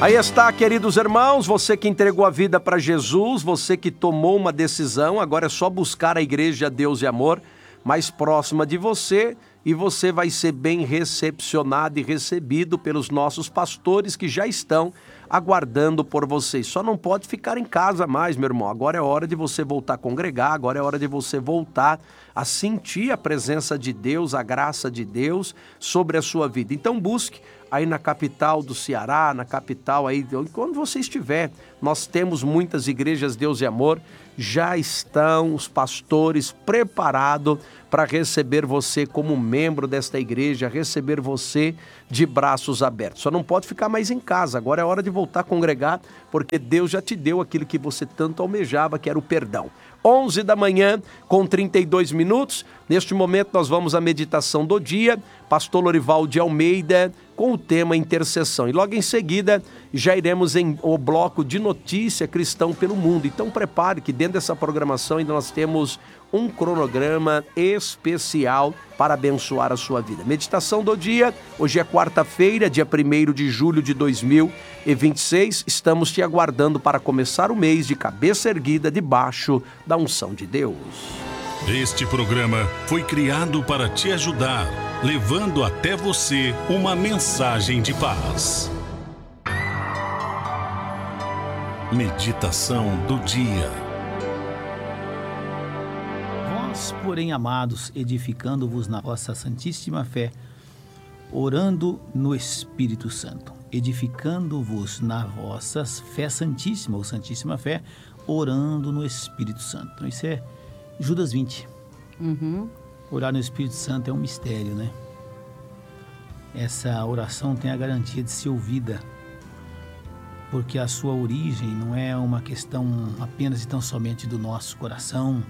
Aí está, queridos irmãos, você que entregou a vida para Jesus, você que tomou uma decisão, agora é só buscar a Igreja Deus e Amor mais próxima de você e você vai ser bem recepcionado e recebido pelos nossos pastores que já estão aguardando por vocês. Só não pode ficar em casa mais, meu irmão. Agora é hora de você voltar a congregar, agora é hora de você voltar a sentir a presença de Deus, a graça de Deus sobre a sua vida. Então busque aí na capital do Ceará, na capital aí, quando você estiver. Nós temos muitas igrejas Deus e Amor, já estão os pastores preparados para receber você como membro desta igreja, receber você de braços abertos. Só não pode ficar mais em casa, agora é hora de voltar a congregar, porque Deus já te deu aquilo que você tanto almejava, que era o perdão. 11 da manhã, com 32 minutos. Neste momento nós vamos à meditação do dia, pastor Lorival de Almeida, com o tema intercessão. E logo em seguida já iremos em o bloco de notícia cristão pelo mundo. Então prepare que dentro dessa programação ainda nós temos um cronograma especial para abençoar a sua vida. Meditação do dia, hoje é quarta-feira, dia 1º de julho de 2026. Estamos te aguardando para começar o mês de cabeça erguida debaixo da unção de Deus. Este programa foi criado para te ajudar, levando até você uma mensagem de paz. Meditação do dia. Vós, porém, amados, edificando-vos na vossa santíssima fé, orando no Espírito Santo. Edificando-vos na vossa fé santíssima, ou santíssima fé, orando no Espírito Santo. Então isso é Judas 20. Orar no Espírito Santo é um mistério, né? Essa oração tem a garantia de ser ouvida, porque a sua origem não é uma questão apenas e tão somente do nosso coração,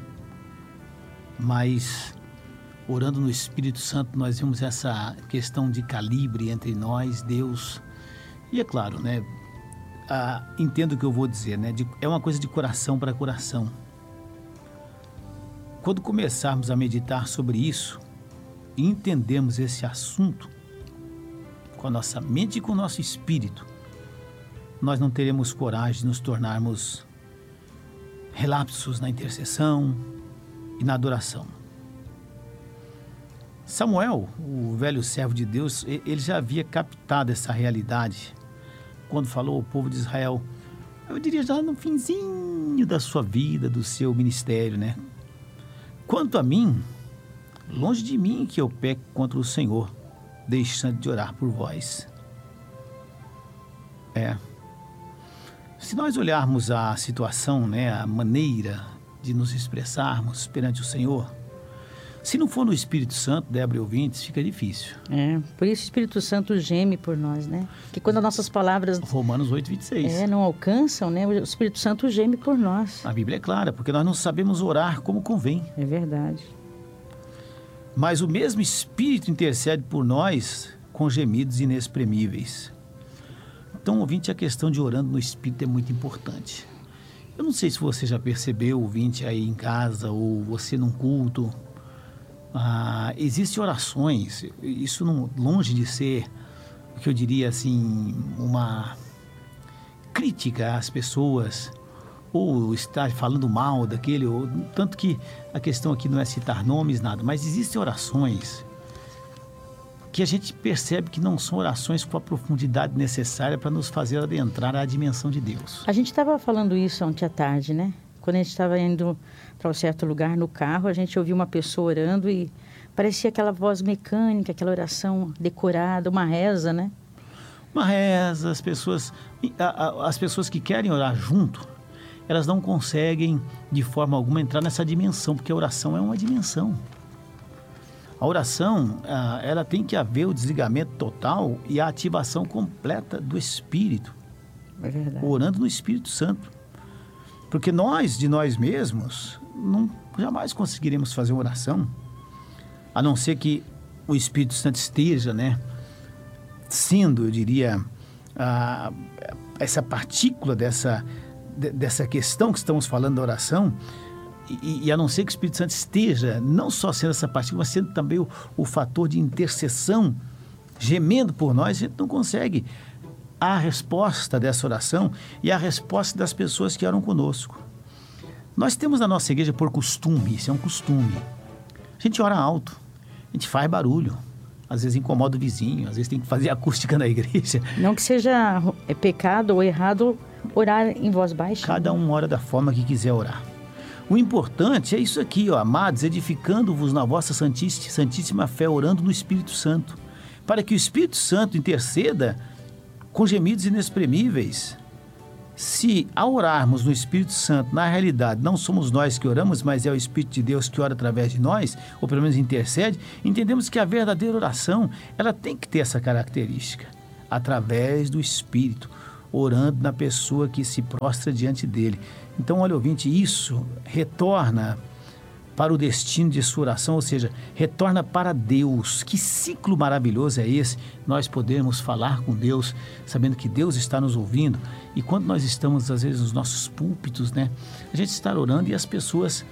mas orando no Espírito Santo nós vemos essa questão de calibre entre nós, Deus, e é claro, né? Entendo o que eu vou dizer, né? É uma coisa de coração para coração. Quando começarmos a meditar sobre isso e entendermos esse assunto com a nossa mente e com o nosso espírito, nós não teremos coragem de nos tornarmos relapsos na intercessão e na adoração. Samuel, o velho servo de Deus, ele já havia captado essa realidade quando falou ao povo de Israel, eu diria já no finzinho da sua vida, do seu ministério, né? Quanto a mim, longe de mim que eu peque contra o Senhor, deixando de orar por vós. Se nós olharmos a situação, né, a maneira de nos expressarmos perante o Senhor, se não for no Espírito Santo, Débora e ouvintes, fica difícil. Por isso o Espírito Santo geme por nós, né? Que quando as nossas palavras... Romanos 8:26. Não alcançam, né? O Espírito Santo geme por nós. A Bíblia é clara, porque nós não sabemos orar como convém. É verdade. Mas o mesmo Espírito intercede por nós com gemidos inexprimíveis. Então, ouvinte, a questão de orando no Espírito é muito importante. Eu não sei se você já percebeu, ouvinte, aí em casa ou você num culto... existem orações, isso não, longe de ser o que eu diria assim, uma crítica às pessoas ou estar falando mal daquele, ou, tanto que a questão aqui não é citar nomes, nada, mas existem orações que a gente percebe que não são orações com a profundidade necessária para nos fazer adentrar à dimensão de Deus. A gente estava falando isso ontem à tarde, né? Quando a gente estava indo para um certo lugar no carro, a gente ouviu uma pessoa orando e parecia aquela voz mecânica, aquela oração decorada, uma reza, né? Uma reza, as pessoas que querem orar junto, elas não conseguem de forma alguma entrar nessa dimensão, porque a oração é uma dimensão. A oração, ela tem que haver o desligamento total e a ativação completa do Espírito. É verdade. Orando no Espírito Santo. Porque nós, de nós mesmos, jamais conseguiremos fazer uma oração, a não ser que o Espírito Santo esteja, né, sendo, eu diria, essa partícula dessa questão que estamos falando da oração, e a não ser que o Espírito Santo esteja, não só sendo essa partícula, mas sendo também o fator de intercessão, gemendo por nós, a gente não consegue a resposta dessa oração e a resposta das pessoas que oram conosco. Nós temos na nossa igreja por costume, isso é um costume. A gente ora alto, a gente faz barulho, às vezes incomoda o vizinho, às vezes tem que fazer acústica na igreja. Não que seja pecado ou errado orar em voz baixa. Cada um ora da forma que quiser orar. O importante é isso aqui, ó, amados, edificando-vos na vossa santíssima fé, orando no Espírito Santo, para que o Espírito Santo interceda com gemidos inexprimíveis. Se ao orarmos no Espírito Santo, na realidade, não somos nós que oramos, mas é o Espírito de Deus que ora através de nós, ou pelo menos intercede, entendemos que a verdadeira oração, ela tem que ter essa característica, através do Espírito, orando na pessoa que se prostra diante dele. Então, olha, ouvinte, isso retorna para o destino de sua oração, ou seja, retorna para Deus. Que ciclo maravilhoso é esse? Nós podemos falar com Deus, sabendo que Deus está nos ouvindo. E quando nós estamos, às vezes, nos nossos púlpitos, né? A gente está orando e as pessoas,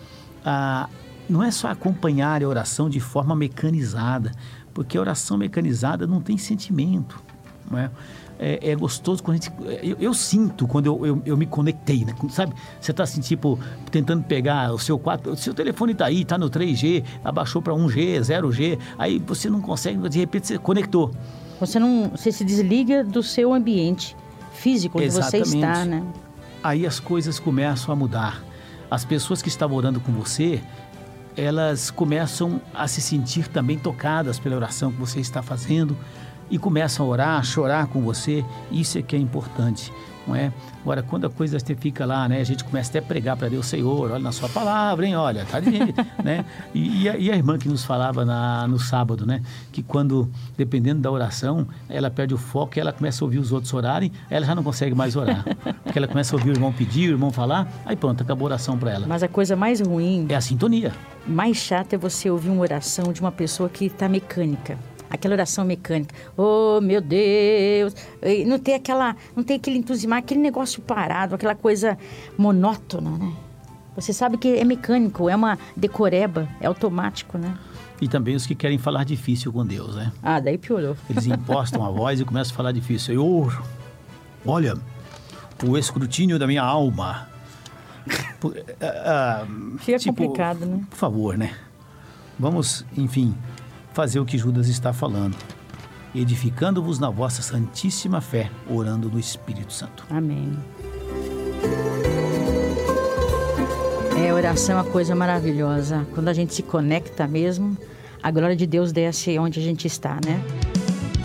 não é só acompanhar a oração de forma mecanizada, porque a oração mecanizada não tem sentimento, não é? É gostoso quando a gente... Eu sinto quando eu me conectei, né? Sabe? Você está assim, tipo, tentando pegar o seu telefone está aí, está no 3G, abaixou para 1G, 0G, aí você não consegue, de repente você conectou. Você se desliga do seu ambiente físico onde Exatamente. Você está, né? Aí as coisas começam a mudar. As pessoas que estavam orando com você, elas começam a se sentir também tocadas pela oração que você está fazendo, e começam a orar, a chorar com você. Isso é que é importante, não é? Agora, quando a coisa fica lá, né, a gente começa até a pregar para Deus, Senhor, olha na sua palavra, hein, olha, tá de jeito, né? E a irmã que nos falava no sábado, né, que quando, dependendo da oração, ela perde o foco e ela começa a ouvir os outros orarem, ela já não consegue mais orar, porque ela começa a ouvir o irmão pedir, o irmão falar, aí pronto, acabou a oração para ela. Mas a coisa mais ruim, é a sintonia. Mais chata é você ouvir uma oração de uma pessoa que está mecânica. Aquela oração mecânica, oh meu Deus, não tem aquele entusiasmo, aquele negócio parado, aquela coisa monótona, né? Você sabe que é mecânico, é uma decoreba, é automático, né? E também os que querem falar difícil com Deus, né? Ah, daí piorou. Eles impostam a voz e começam a falar difícil. Senhor, olha, o escrutínio da minha alma. Fica complicado, né? Por favor, né? Vamos, enfim, fazer o que Judas está falando. Edificando-vos na vossa santíssima fé, orando no Espírito Santo. Amém. A oração é uma coisa maravilhosa. Quando a gente se conecta mesmo, a glória de Deus desce onde a gente está, né?